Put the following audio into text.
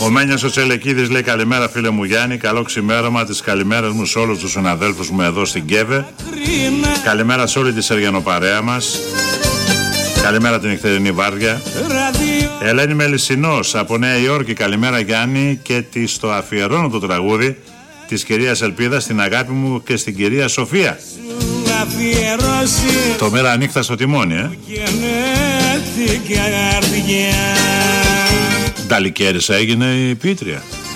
Ο Μένιος ο Τσελεκίδης λέει καλημέρα φίλε μου Γιάννη, καλό ξημέρωμα, τις καλημέρες μου σε όλους τους συναδέλφους μου εδώ στην Κέβε. Καλημέρα σε όλη τη Σεργιανοπαρέα μας. Καλημέρα την νυχτερινή βάρδια. Ελένη Μελισσινός από Νέα Υόρκη, καλημέρα Γιάννη, και της το αφιερώνω το τραγούδι της κυρίας Ελπίδας στην αγάπη μου και στην κυρία Σοφία. Το μέρα νύχτα στο τιμόνι, Νταλικέρισα έγινε η Πίτρια.